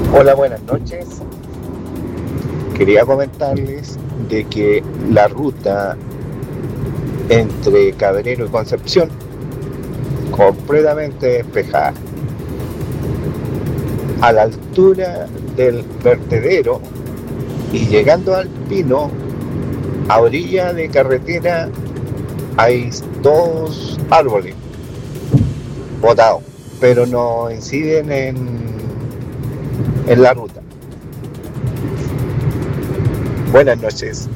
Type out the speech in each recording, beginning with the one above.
Hola, buenas noches. Quería comentarles de que la ruta entre Caballero y Concepción completamente despejada. A la altura del vertedero y llegando al Pino, a orilla de carretera, hay dos árboles botados, pero no inciden en la ruta. Buenas noches.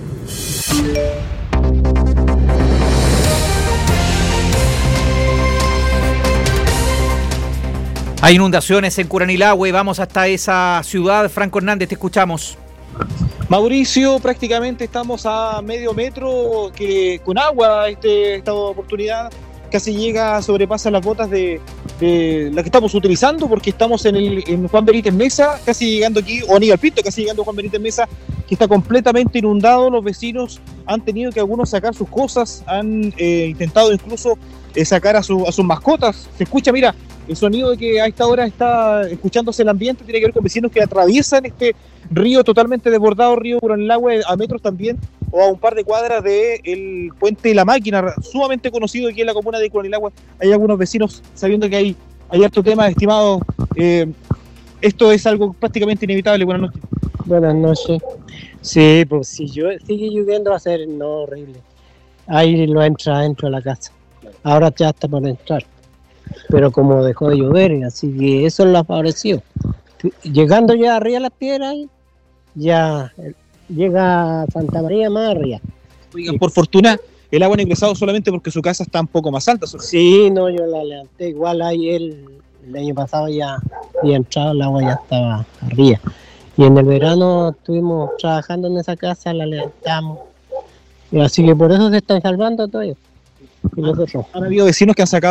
Hay inundaciones en Curanilahue, vamos hasta esa ciudad. Franco Hernández, te escuchamos. Mauricio, prácticamente estamos a medio metro que con agua esta oportunidad casi sobrepasa las botas de la que estamos utilizando, porque estamos en Juan Benítez Mesa, casi llegando aquí, o Aníbal Pinto, casi llegando a Juan Benítez Mesa, que está completamente inundado. Los vecinos han tenido que algunos sacar sus cosas, han intentado incluso sacar a sus mascotas. Se escucha, mira, el sonido de que a esta hora está escuchándose el ambiente, tiene que ver con vecinos que atraviesan este río totalmente desbordado, río Curanilahue, a metros también, o a un par de cuadras del puente La Máquina, sumamente conocido aquí en la comuna de Curanilahue. Hay algunos vecinos, sabiendo que hay harto tema, estimado. Esto es algo prácticamente inevitable. Buenas noches. Buenas noches. Sí, pues si sigue lloviendo va a ser horrible. Ahí lo entra dentro de la casa. Ahora ya está por entrar. Pero como dejó de llover, así que eso lo ha favorecido. Llegando ya arriba de las piedras, ya llega Santa María más arriba. Oigan, por fortuna, el agua ha ingresado solamente porque su casa está un poco más alta. Sí, no, yo la levanté. Igual ahí el año pasado ya había entrado, el agua ya estaba arriba. Y en el verano estuvimos trabajando en esa casa, la levantamos. Y así que por eso se están salvando todos. Y nosotros. Han habido vecinos que han sacado